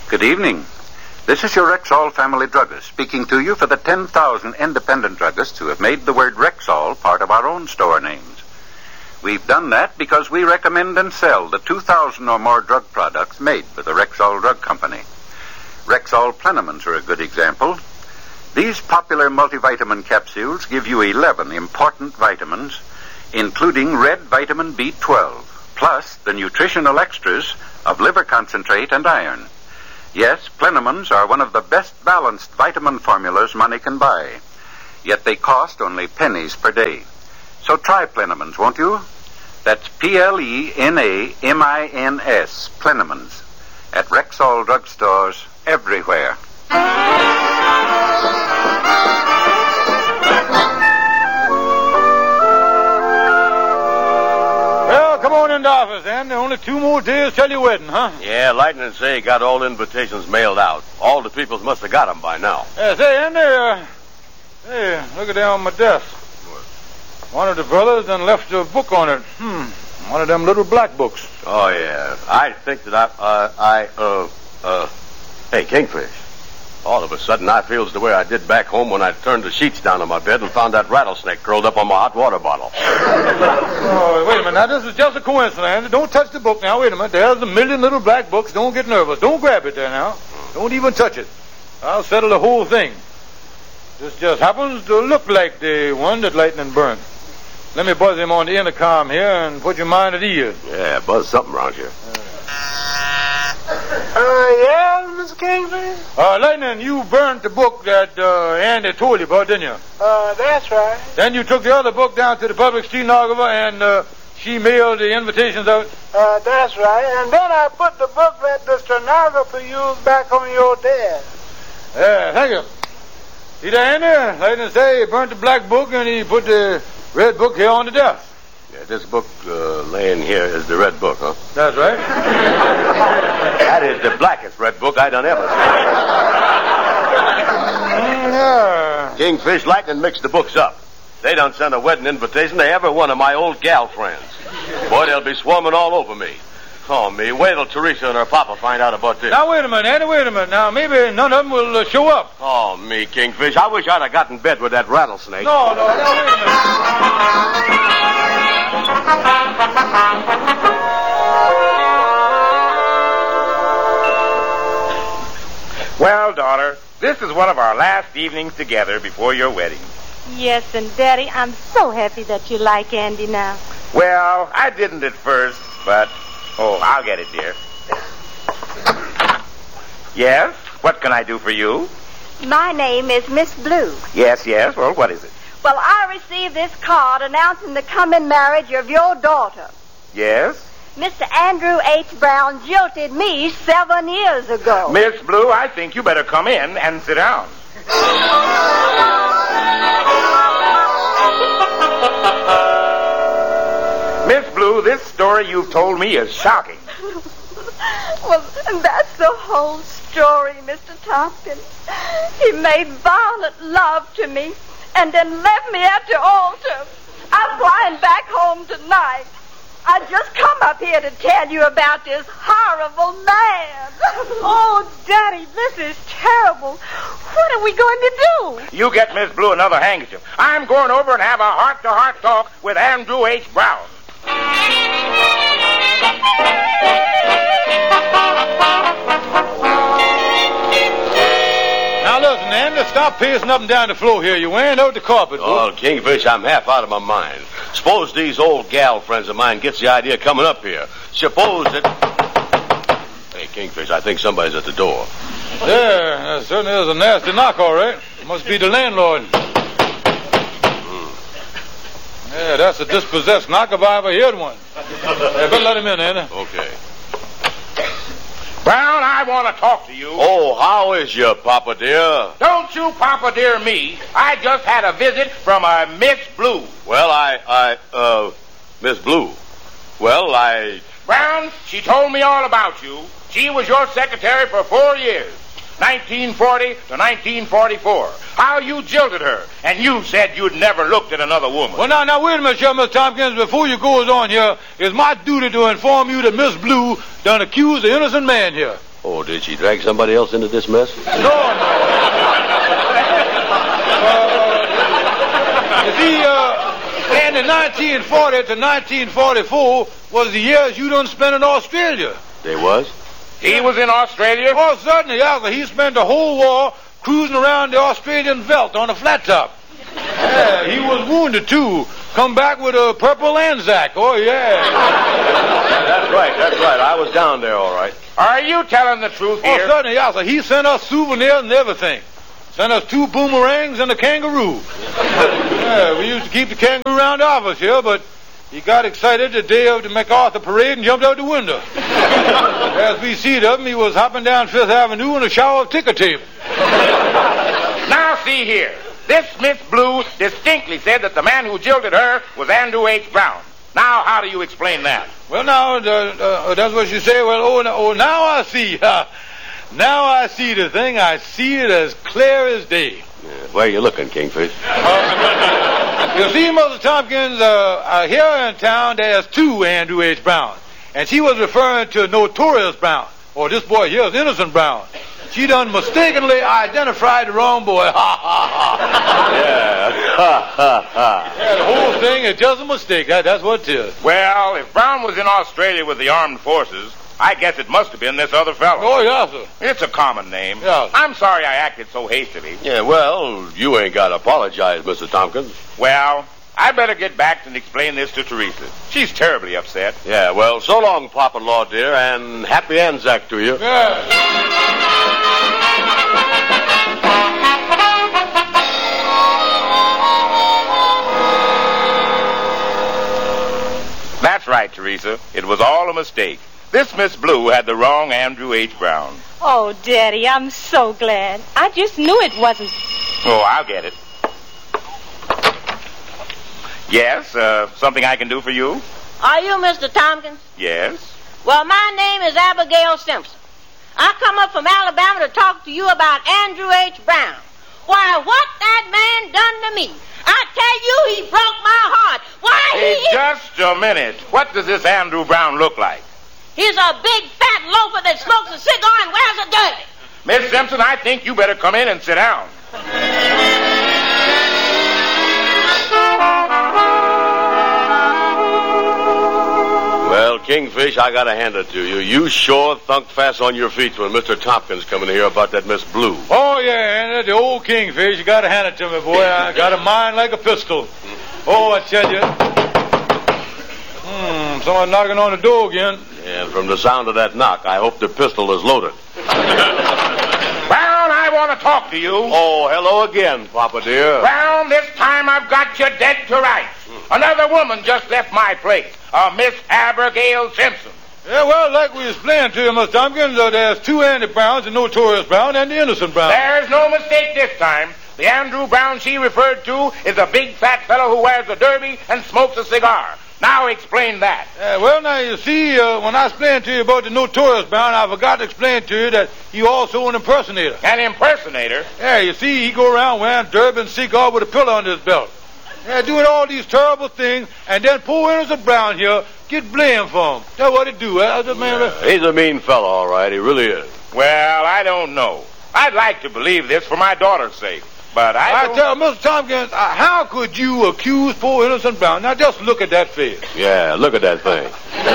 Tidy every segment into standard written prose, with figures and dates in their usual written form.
Good evening. This is your Rexall family druggist speaking to you for the 10,000 independent druggists who have made the word Rexall part of our own store names. We've done that because we recommend and sell the 2,000 or more drug products made by the Rexall Drug Company. Rexall Plenamins are a good example. These popular multivitamin capsules give you 11 important vitamins, including red vitamin B12, plus the nutritional extras of liver concentrate and iron. Yes, Plenamins are one of the best balanced vitamin formulas money can buy, yet they cost only pennies per day. So try Plenamins, won't you? That's Plenamins, Plenamins, at Rexall drugstores everywhere. Well, come on in the office, then. Only 2 more days till your wedding, huh? Yeah, Lightning say he got all invitations mailed out. All the peoples must have got them by now. Say, Andy, hey, look at that on my desk. What? One of the brothers done left a book on it. One of them little black books. Oh, yeah. I think that hey, Kingfish. All of a sudden, I feels the way I did back home when I turned the sheets down on my bed and found that rattlesnake curled up on my hot water bottle. Oh, wait a minute. Now, this is just a coincidence. Don't touch the book now. Wait a minute. There's a million little black books. Don't get nervous. Don't grab it there now. Don't even touch it. I'll settle the whole thing. This just happens to look like the one that Lightning burnt. Let me buzz him on the intercom here and put your mind at ease. Yeah, buzz something around here. Yeah, Mr. Kingfish? Lightning, you burnt the book that Andy told you about, didn't you? That's right. Then you took the other book down to the public stenographer and she mailed the invitations out? That's right. And then I put the book that the stenographer used back on your desk. Yeah, thank you. See that, Andy? Lightning say he burnt the black book and he put the red book here on the desk. Yeah, this book laying here is the red book, huh? That's right. That is the blackest red book I done ever seen. Yeah. Kingfish, Lightning mixed the books up. They done sent a wedding invitation to every one of my old gal friends. Boy, they'll be swarming all over me. Oh, me. Wait till Teresa and her papa find out about this. Now, wait a minute, Andy, wait a minute. Now, maybe none of them will show up. Oh, me, Kingfish. I wish I'd have got in bed with that rattlesnake. No, now, wait a minute. Well, daughter, this is one of our last evenings together before your wedding. Yes, and Daddy, I'm so happy that you like Andy now. Well, I didn't at first, but... Oh, I'll get it, dear. Yes? What can I do for you? My name is Miss Blue. Yes. Well, what is it? Well, I received this card announcing the coming marriage of your daughter. Yes? Mr. Andrew H. Brown jilted me 7 years ago. Miss Blue, I think you better come in and sit down. Miss Blue, this story you've told me is shocking. Well, that's the whole story, Mr. Tompkins. He made violent love to me and then left me at the altar. I'm flying back home tonight. I just come up here to tell you about this horrible man. Oh, Daddy, this is terrible. What are we going to do? You get Miss Blue another handkerchief. I'm going over and have a heart-to-heart talk with Andrew H. Brown. Now listen, Andy, stop pacing up and down the floor here. You're wearing out the carpet. Oh, Kingfish, I'm half out of my mind. Suppose these old gal friends of mine gets the idea coming up here. Suppose that... Hey, Kingfish, I think somebody's at the door. Yeah, that certainly is a nasty knock, all right. Must be the landlord. Yeah, that's a dispossessed knock if I ever heard one. Yeah, better let him in, Andy. Okay. Brown, I want to talk to you. Oh, how is you, Papa dear? Don't you Papa dear me. I just had a visit from a Miss Blue. Well, Miss Blue. Well, Brown, she told me all about you. She was your secretary for 4 years. 1940 to 1944. How you jilted her, and you said you'd never looked at another woman. Well, now, wait a minute, Mr. Tompkins. Before you goes on here, it's my duty to inform you that Miss Blue done accused the innocent man here. Oh, did she drag somebody else into this mess? No. You see, and in 1940 to 1944 was the years you done spent in Australia. They was? He was in Australia? Oh, certainly, yeah. He spent the whole war cruising around the Australian veldt on a flat top. Yeah, he was wounded, too. Come back with a purple Anzac. Oh, yeah. That's right. I was down there, all right. Are you telling the truth Oh, here? certainly, yeah, sir. He sent us souvenirs and everything. Sent us 2 boomerangs and a kangaroo. Yeah, we used to keep the kangaroo around the office here, but he got excited the day of the MacArthur parade and jumped out the window. As we see him, he was hopping down Fifth Avenue in a shower of ticker tape. Now, see here. This Miss Blue distinctly said that the man who jilted her was Andrew H. Brown. Now, how do you explain that? Well, now, that's what you say. Well, now I see. Now I see the thing. I see it as clear as day. Yeah, where are you looking, Kingfish? You see, Mr. Tompkins, here in town there's 2 Andrew H. Brown. And she was referring to Notorious Brown. Or this boy here is Innocent Brown. She done mistakenly identified the wrong boy. Ha, ha, ha. Yeah. Ha, ha, ha. Yeah, the whole thing is just a mistake. That's what it is. Well, if Brown was in Australia with the armed forces, I guess it must have been this other fellow. Oh, yes, sir. It's a common name. Yeah. I'm sorry I acted so hastily. Yeah, well, you ain't got to apologize, Mr. Tompkins. Well, I better get back and explain this to Teresa. She's terribly upset. Yeah, well, so long, Papa-in-law, dear, and happy Anzac to you. Yeah. That's right, Teresa. It was all a mistake. This Miss Blue had the wrong Andrew H. Brown. Oh, Daddy, I'm so glad. I just knew it wasn't. Oh, I'll get it. Yes, something I can do for you? Are you Mr. Tompkins? Yes. Well, my name is Abigail Simpson. I come up from Alabama to talk to you about Andrew H. Brown. Why, what that man done to me. I tell you, he broke my heart. Why, Hey, just a minute. What does this Andrew Brown look like? He's a big, fat loafer that smokes a cigar and wears a derby. Miss Simpson, I think you better come in and sit down. Well, Kingfish, I gotta hand it to you. You sure thunk fast on your feet when Mr. Tompkins come in here about that Miss Blue. Oh, yeah, and the old Kingfish, you gotta hand it to me, boy. I got a mind like a pistol. Oh, I tell you. Someone knocking on the door again. And from the sound of that knock, I hope the pistol is loaded. Brown, I want to talk to you. Oh, hello again, Papa dear. Brown, this time I've got you dead to rights. Another woman just left my place, Miss Abigail Simpson. Yeah, well, like we explained to you, Mr. Tompkins, there's 2 Andy Browns, the Notorious Brown and the Innocent Brown. There's no mistake this time. The Andrew Brown she referred to is a big fat fellow who wears a derby and smokes a cigar. Now explain that. Well, now, you see, when I explained to you about the Notorious Brown, I forgot to explain to you that he also an impersonator. An impersonator? Yeah, you see, he go around wearing derby and cigar with a pillow under his belt. Yeah, doing all these terrible things, and then poor Innocent Brown here get blamed for him. That's what he do. He's a mean fellow, all right. He really is. Well, I don't know. I'd like to believe this for my daughter's sake. But I tell Mr. Tompkins, how could you accuse poor Innocent Brown? Now, just look at that face. Yeah, look at that thing.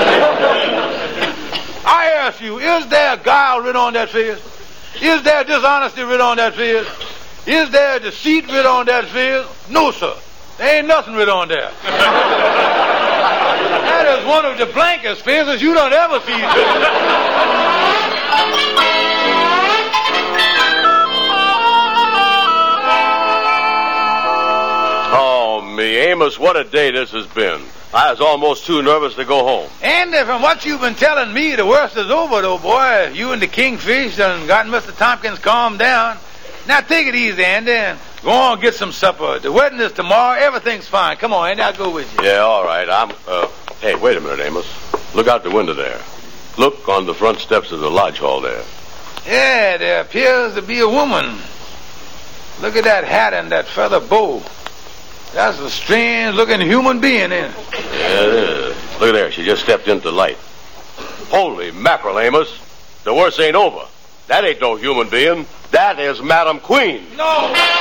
I ask you, is there guile written on that face? Is there dishonesty written on that face? Is there deceit written on that face? No, sir. There ain't nothing written on there. That is one of the blankest faces you done ever seen. Oh, me, Amos, what a day this has been. I was almost too nervous to go home. And from what you've been telling me, the worst is over, though, boy. You and the Kingfish done gotten Mr. Tompkins calmed down. Now, take it easy, Andy, and go on and get some supper. The wedding is tomorrow. Everything's fine. Come on, Andy, I'll go with you. Yeah, all right. Hey, wait a minute, Amos. Look out the window there. Look on the front steps of the lodge hall there. Yeah, there appears to be a woman. Look at that hat and that feather bow. That's a strange-looking human being, ain't it? Yeah, it is. Look at there. She just stepped into the light. Holy mackerel, Amos. The worst ain't over. That ain't no human being. That is Madam Queen. No!